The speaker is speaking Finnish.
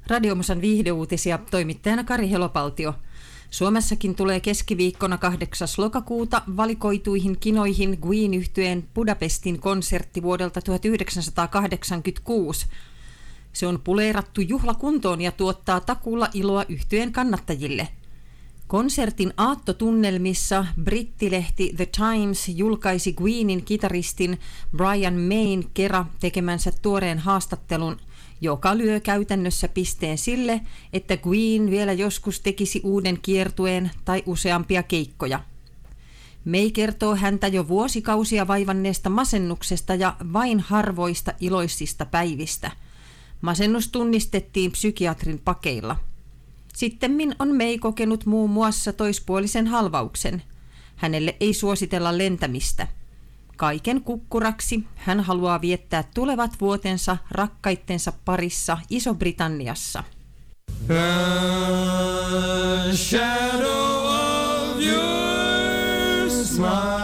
Radiomusan viihdeuutisia, toimittajana Kari Helopaltio. Suomessakin tulee keskiviikkona 8. lokakuuta valikoituihin kinoihin Queen-yhtyeen Budapestin konsertti vuodelta 1986. Se on puleerattu juhlakuntoon ja tuottaa takuulla iloa yhtyeen kannattajille. Konsertin aattotunnelmissa brittilehti The Times julkaisi Queenin kitaristin Brian Mayn kera tekemänsä tuoreen haastattelun, joka lyö käytännössä pisteen sille, että Queen vielä joskus tekisi uuden kiertueen tai useampia keikkoja. May kertoo häntä jo vuosikausia vaivanneesta masennuksesta ja vain harvoista iloisista päivistä. Masennus tunnistettiin psykiatrin pakeilla. Sittemmin on May kokenut muun muassa toispuolisen halvauksen. Hänelle ei suositella lentämistä. Kaiken kukkuraksi hän haluaa viettää tulevat vuotensa rakkaittensa parissa Iso-Britanniassa. The shadow of your smile.